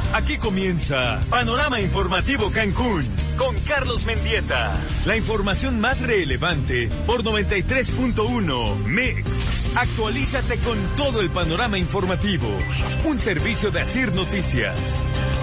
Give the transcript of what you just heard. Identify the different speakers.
Speaker 1: Aquí comienza Panorama Informativo Cancún con Carlos Mendieta. La información más relevante por 93.1 MIX. Actualízate con todo el panorama informativo. Un servicio de Asir Noticias.